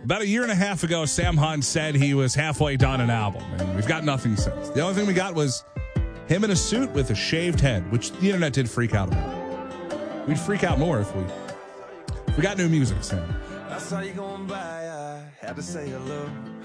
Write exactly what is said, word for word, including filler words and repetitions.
About a year and a half ago, Sam Hunt said he was halfway done an album, and we've got nothing since. The only thing we got was him in a suit with a shaved head, which the internet did freak out about. We'd freak out more if we if we got new music, Sam. I saw you going by, I had to say hello.